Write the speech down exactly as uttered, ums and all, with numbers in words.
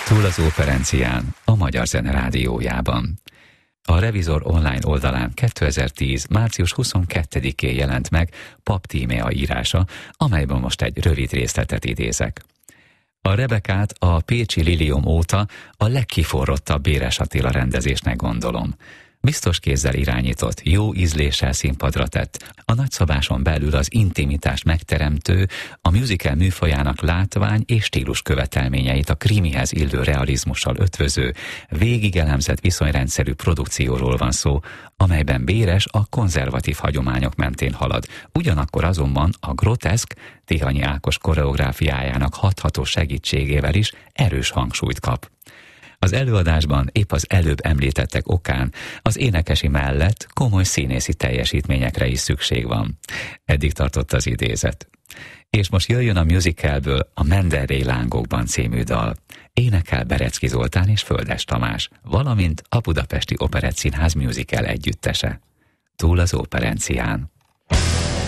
Túl az operencián, a Magyar Zene Rádiójában. A Revizor online oldalán kétezer-tíz. március huszonkettedikén jelent meg Pap Tímea írása, amelyből most egy rövid részletet idézek. A Rebekát a pécsi Lilium óta a legkiforrottabb Béres Attila rendezésnek gondolom. Biztos kézzel irányított, jó ízléssel színpadra tett, a nagyszabáson belül az intimitást megteremtő, a musical műfajának látvány és stílus követelményeit a krimihez illő realizmussal ötvöző, végig elemzett viszonyrendszerű produkcióról van szó, amelyben Béres a konzervatív hagyományok mentén halad, ugyanakkor azonban a groteszk, Tihanyi Ákos koreográfiájának hatható segítségével is erős hangsúlyt kap. Az előadásban épp az előbb említettek okán az énekesi mellett komoly színészi teljesítményekre is szükség van. Eddig tartott az idézet. És most jöjjön a musicalből a Menderrey lángokban című dal. Énekel Berecki Zoltán és Földes Tamás, valamint a Budapesti Operettszínház musical együttese. Túl az operencián.